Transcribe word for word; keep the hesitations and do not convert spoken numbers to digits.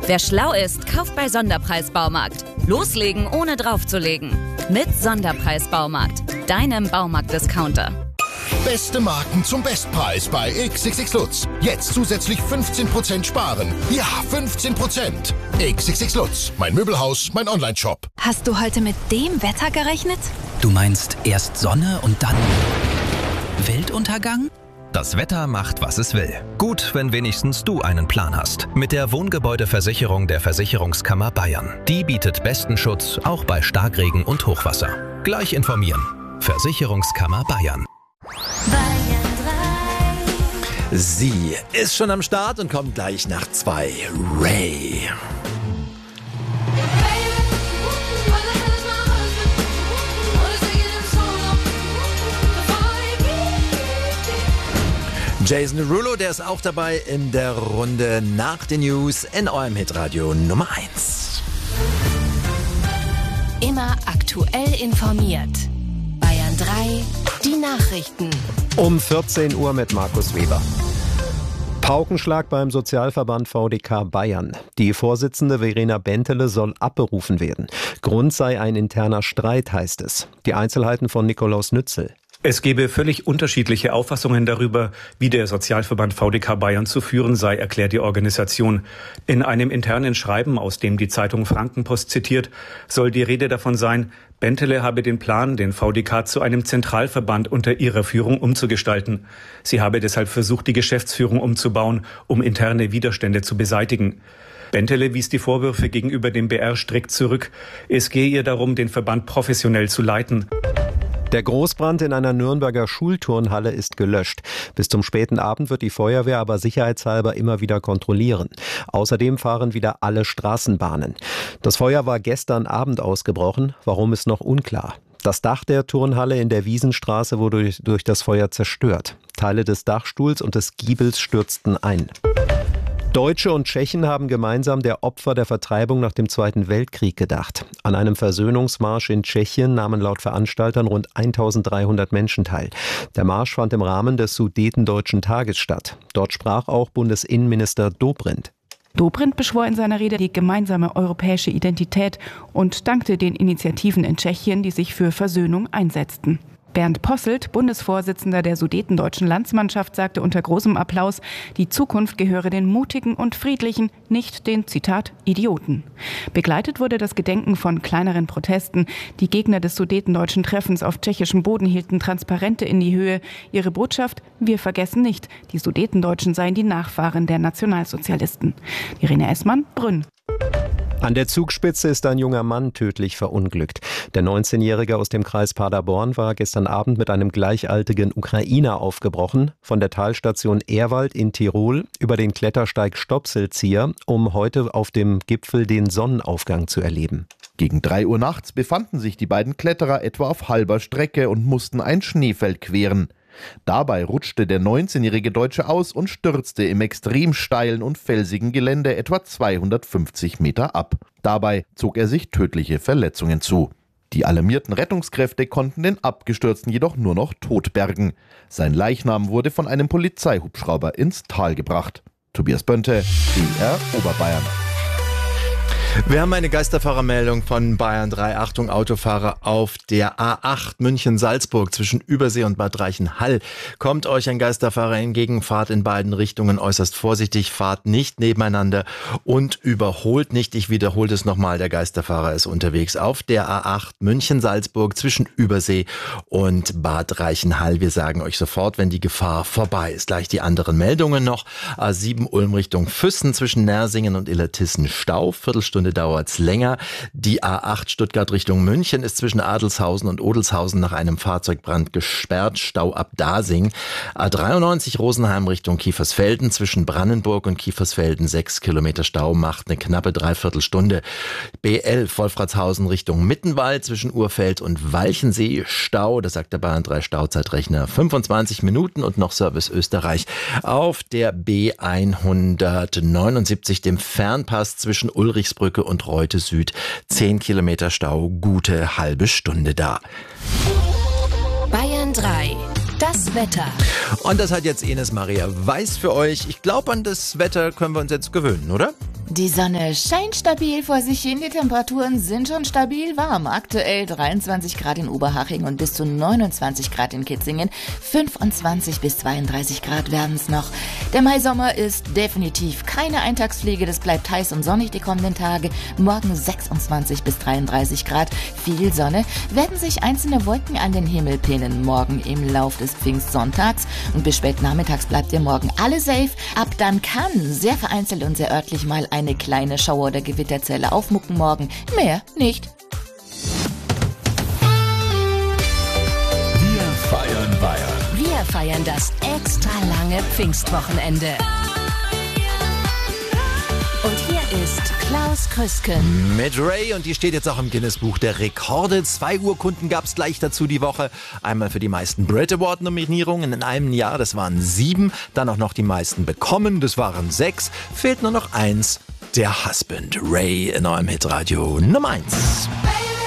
Wer schlau ist, kauft bei Sonderpreis Baumarkt. Loslegen, ohne draufzulegen. Mit Sonderpreis Baumarkt, deinem Baumarkt-Discounter. Beste Marken zum Bestpreis bei X X X Lutz. Jetzt zusätzlich fünfzehn Prozent sparen. Ja, fünfzehn Prozent. X X X Lutz, mein Möbelhaus, mein Onlineshop. Hast du heute mit dem Wetter gerechnet? Du meinst erst Sonne und dann Weltuntergang? Das Wetter macht, was es will. Gut, wenn wenigstens du einen Plan hast. Mit der Wohngebäudeversicherung der Versicherungskammer Bayern. Die bietet besten Schutz, auch bei Starkregen und Hochwasser. Gleich informieren. Versicherungskammer Bayern. Bayern drei. Sie ist schon am Start und kommt gleich nach zwei. Ray. Jason Derulo, der ist auch dabei in der Runde nach den News in eurem Hitradio Nummer eins. Immer aktuell informiert. Bayern drei, die Nachrichten. Um vierzehn Uhr mit Markus Weber. Paukenschlag beim Sozialverband V D K Bayern. Die Vorsitzende Verena Bentele soll abberufen werden. Grund sei ein interner Streit, heißt es. Die Einzelheiten von Nikolaus Nützel. Es gebe völlig unterschiedliche Auffassungen darüber, wie der Sozialverband V D K Bayern zu führen sei, erklärt die Organisation. In einem internen Schreiben, aus dem die Zeitung Frankenpost zitiert, soll die Rede davon sein, Bentele habe den Plan, den V D K zu einem Zentralverband unter ihrer Führung umzugestalten. Sie habe deshalb versucht, die Geschäftsführung umzubauen, um interne Widerstände zu beseitigen. Bentele wies die Vorwürfe gegenüber dem B R strikt zurück. Es gehe ihr darum, den Verband professionell zu leiten. Der Großbrand in einer Nürnberger Schulturnhalle ist gelöscht. Bis zum späten Abend wird die Feuerwehr aber sicherheitshalber immer wieder kontrollieren. Außerdem fahren wieder alle Straßenbahnen. Das Feuer war gestern Abend ausgebrochen. Warum ist noch unklar. Das Dach der Turnhalle in der Wiesenstraße wurde durch, durch das Feuer zerstört. Teile des Dachstuhls und des Giebels stürzten ein. Deutsche und Tschechen haben gemeinsam der Opfer der Vertreibung nach dem Zweiten Weltkrieg gedacht. An einem Versöhnungsmarsch in Tschechien nahmen laut Veranstaltern rund eintausenddreihundert Menschen teil. Der Marsch fand im Rahmen des Sudetendeutschen Tages statt. Dort sprach auch Bundesinnenminister Dobrindt. Dobrindt beschwor in seiner Rede die gemeinsame europäische Identität und dankte den Initiativen in Tschechien, die sich für Versöhnung einsetzten. Bernd Posselt, Bundesvorsitzender der Sudetendeutschen Landsmannschaft, sagte unter großem Applaus, die Zukunft gehöre den Mutigen und Friedlichen, nicht den, Zitat, Idioten. Begleitet wurde das Gedenken von kleineren Protesten. Die Gegner des Sudetendeutschen Treffens auf tschechischem Boden hielten Transparente in die Höhe. Ihre Botschaft: Wir vergessen nicht, die Sudetendeutschen seien die Nachfahren der Nationalsozialisten. Irene Essmann, Brünn. An der Zugspitze ist ein junger Mann tödlich verunglückt. Der neunzehnjährige aus dem Kreis Paderborn war gestern Abend mit einem gleichaltrigen Ukrainer aufgebrochen, von der Talstation Ehrwald in Tirol über den Klettersteig Stopselzieher, um heute auf dem Gipfel den Sonnenaufgang zu erleben. Gegen drei Uhr nachts befanden sich die beiden Kletterer etwa auf halber Strecke und mussten ein Schneefeld queren. Dabei rutschte der neunzehnjährige Deutsche aus und stürzte im extrem steilen und felsigen Gelände etwa zweihundertfünfzig Meter ab. Dabei zog er sich tödliche Verletzungen zu. Die alarmierten Rettungskräfte konnten den Abgestürzten jedoch nur noch tot bergen. Sein Leichnam wurde von einem Polizeihubschrauber ins Tal gebracht. Tobias Bönte, B R Oberbayern. Wir haben eine Geisterfahrermeldung von Bayern drei. Achtung, Autofahrer auf der A acht München-Salzburg zwischen Übersee und Bad Reichenhall. Kommt euch ein Geisterfahrer entgegen, fahrt in beiden Richtungen äußerst vorsichtig, fahrt nicht nebeneinander und überholt nicht. Ich wiederhole das nochmal, der Geisterfahrer ist unterwegs auf der A acht München-Salzburg zwischen Übersee und Bad Reichenhall. Wir sagen euch sofort, wenn die Gefahr vorbei ist. Gleich die anderen Meldungen noch. A sieben Ulm Richtung Füssen zwischen Nersingen und Illertissen Stau. Viertelstunde dauert's länger. Die A acht Stuttgart Richtung München ist zwischen Adelshausen und Odelshausen nach einem Fahrzeugbrand gesperrt. Stau ab Dasing. A dreiundneunzig Rosenheim Richtung Kiefersfelden zwischen Brandenburg und Kiefersfelden. Sechs Kilometer Stau macht eine knappe Dreiviertelstunde. B elf Wolfratshausen Richtung Mittenwald zwischen Urfeld und Walchensee. Stau, das sagt der Bayern drei Stauzeitrechner. fünfundzwanzig Minuten und noch Service Österreich auf der B hundertneunundsiebzig, dem Fernpass zwischen Ulrichsbrücke und Reute Süd. zehn Kilometer Stau, gute halbe Stunde da. Bayern drei. Das Wetter. Und das hat jetzt Ines Maria Weiß für euch. Ich glaube, an das Wetter können wir uns jetzt gewöhnen, oder? Die Sonne scheint stabil vor sich hin, die Temperaturen sind schon stabil warm. Aktuell dreiundzwanzig Grad in Oberhaching und bis zu neunundzwanzig Grad in Kitzingen. fünfundzwanzig bis zweiunddreißig Grad werden es noch. Der Maisommer ist definitiv keine Eintagsfliege, das bleibt heiß und sonnig die kommenden Tage. Morgen sechsundzwanzig bis dreiunddreißig Grad, viel Sonne, werden sich einzelne Wolken an den Himmel pinnen. Morgen im Lauf des Pfingstsonntags und bis spät nachmittags bleibt ihr morgen alle safe. Ab dann kann sehr vereinzelt und sehr örtlich mal ein eine kleine Schauer- oder Gewitterzelle aufmucken morgen. Mehr nicht. Wir feiern Bayern. Wir feiern das extra lange Pfingstwochenende. Und hier ist Klaus Krüsken. Mit Ray, und die steht jetzt auch im Guinness-Buch der Rekorde. Zwei Urkunden gab es gleich dazu die Woche. Einmal für die meisten Brit Award-Nominierungen in einem Jahr, das waren sieben. Dann auch noch die meisten bekommen, das waren sechs. Fehlt nur noch eins, der Husband. Ray in eurem Hitradio Nummer eins.